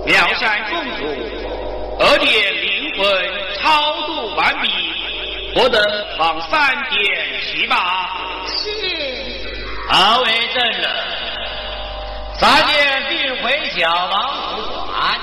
妙善公主，二点灵魂超度完毕，我等放3点去吧。 是。 二位真人，3点并回小王府管。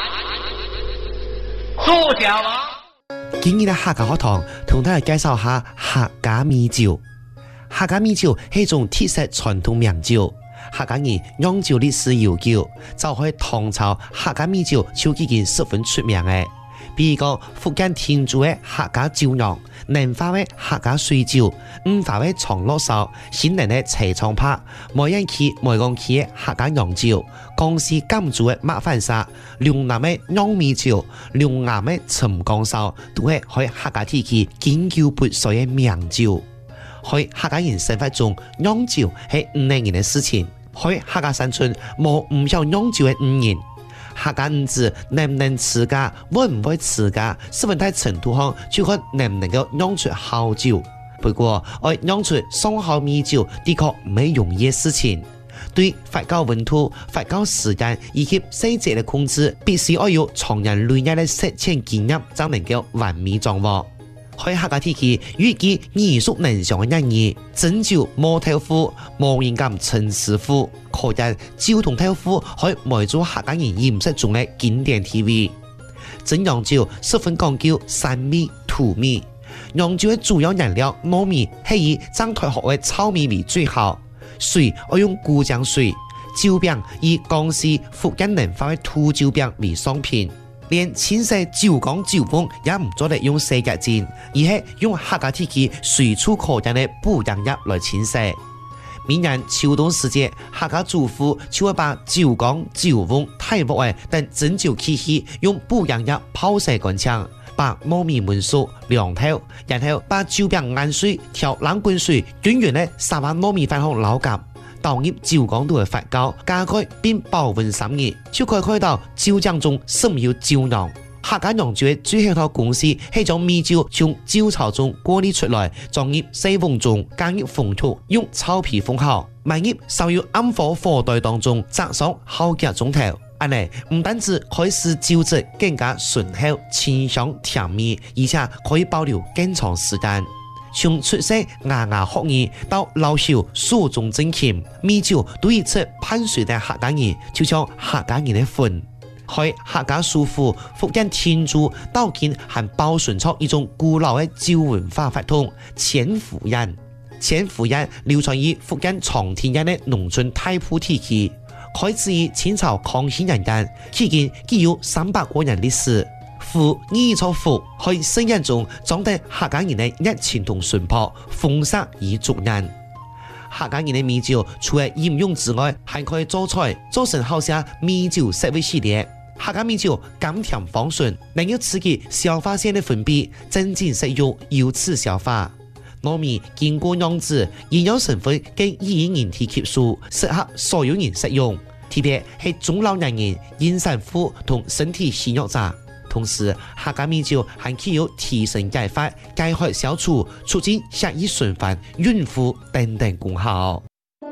苏小王。 今日的客家学堂同大家介绍下客家米酒。客家米酒是一种特色传统名酒，客家人酿酒历史悠久，早喺唐朝客家米酒就已經十分出名嘅。比如講福建天主嘅客家酒釀，南化嘅客家水酒，五化嘅長樂燒，新寧嘅齊創拍，梅縣區梅江區嘅客家釀酒，江西甘竹嘅麥飯沙，嶺南嘅釀米酒，龍岩嘅沉江燒，都係喺客家地區經久不衰嘅名酒。喺客家人生活中，釀酒係唔難嘅事情。喺客家山村冇唔曉釀酒嘅人。客家唔知能唔能持家，會唔會持家，十分大程度上就看能唔能夠釀出好酒。不過，要釀出上好米酒，的確唔係容易嘅事情。對發酵溫度、發酵時間以及細節嘅控制，必須要有長人累月嘅實踐經驗，才能夠完美掌握。喺客家地區，預計耳熟能詳嘅人語，蒸酒磨豆腐，無人敢陳師傅，可見酒同豆腐喺每組客家人飲食中嘅經典地位。蒸釀酒十分講究山米、土米，釀酒嘅主要原料糯米係以張台學嘅糙米為最好，水要用古漿水，酒餅以江西、福建南方嘅土酒餅為上品。連淺色酒缸酒甕也唔做得用世界戰，而係用客家地區隨處可見的補養液來淺色。每年秋冬時節，客家主婦就會把酒缸、酒甕、太木誒等蒸酒器械用補養液泡洗乾淨，把糯米燜熟涼透，然後把酒餅按水調冷滾水，均勻地撒入糯米飯後撈夾。倒入酒缸都會發酵，加蓋並保溫3日，就可以看到酒漿中滲有酒釀。客家釀酒嘅最後一套公式係將米酒從酒槽中過濾出來，裝入細甕中，加入封土，用草皮封好，埋入燒有暗火火袋當中，炸上好幾個鐘頭。安尼唔單止可以使酒質更加醇厚、清香甜美，而且可以保留更長時間。從出色牙牙學語到老朽蜀中精琴，米酒對於出攀水的客家人，就像客家人的魂。喺客家書府福建天主到今還保存出一種古老的酒文化法統——淺府宴。淺府宴流傳於福建長汀縣的農村大埔地區，開始於清朝康熙年間，至今已有300多年歷史。府依座府喺盛宴中裝得客家人的熱情同淳樸，風色與足人。客家人的米酒除了飲用之外，還可以做菜，做成好些米酒食味系列。客家米酒甘甜芳醇，能夠刺激消化腺的分泌，增進食慾，由此消化。糯米經過釀製，營養成分更易於人體吸收，適合所有人食用，特別係中老年人、孕產婦同身體虛弱者。同時，客家米酒還具有提神解發、解渴消除、促進血液循環、孕婦等等功效。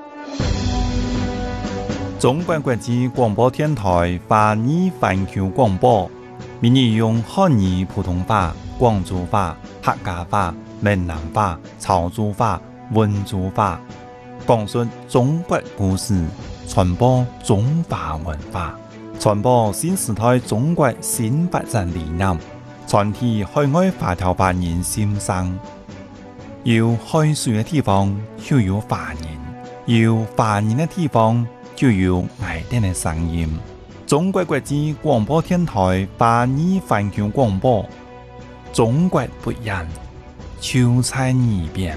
中國國際廣播電台華語環球廣播，每日用漢語普通話、廣州話、客家話、閩南話、潮州話、溫州話，講述中國故事，傳播中華文化。傳播新時代中國新發展理念，傳遞海外華僑華人心聲。有海水嘅地方就有華人，有華人嘅地方就有愛人嘅聲音。中國國際廣播電台華語環球廣播，中國不一樣，就在耳邊。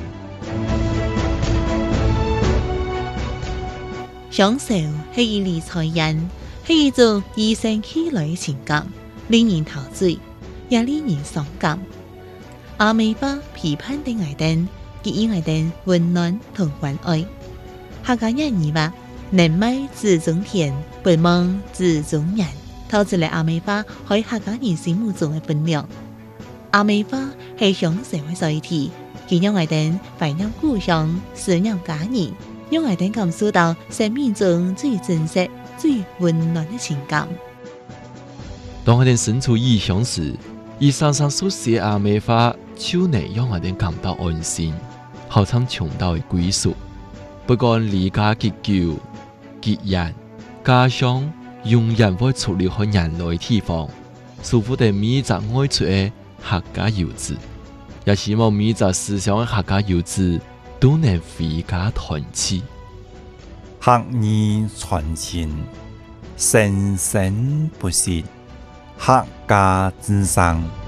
享受係一理財人。係一種與生俱來嘅情感，令人陶醉，也令人傷感。阿美巴批判的愛人，給予愛人溫暖同關愛。客家人語話：能賣自種田，不忘自種人。透出嚟阿美巴喺客家人心目中嘅分量。阿美巴係向社會載體，佢讓愛人懷念故鄉，思念家人，讓愛人感受到生命中最真實、最溫暖的情感。 当我哋身處異鄉時，伊常常所寫阿美話，就能讓我哋感到安心，好像尋到嘅歸屬。不管離家結久、結緣，家鄉永遠會出離開人類地方。祝福哋每一個愛出嘅客家遊子，也希望每一個思想嘅客家遊子都能回家團聚。 客語傳情，生生不息，客家之聲。